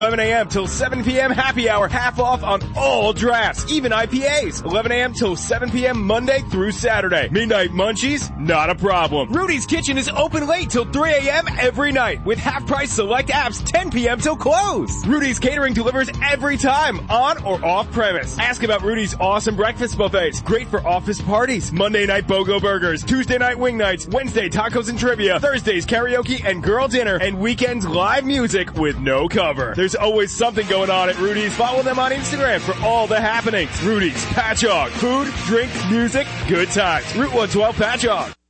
11 a.m. till 7 p.m. happy hour, half off on all drafts, even IPAs. 11 a.m. till 7 p.m. Monday through Saturday. Midnight munchies? Not a problem. Rudy's Kitchen is open late till 3 a.m. every night with half-price select apps 10 p.m. till close. Rudy's Catering delivers every time, on or off premise. Ask about Rudy's awesome breakfast buffets. Great for office parties. Monday night BOGO burgers. Tuesday night wing nights. Wednesday tacos and trivia. Thursdays karaoke and girl dinner. And weekends live music with no cover. There's always something going on at Rudy's. Follow them on Instagram for all the happenings. Rudy's Patchogue. Food, drink, music, good times. Route 112 Patchogue.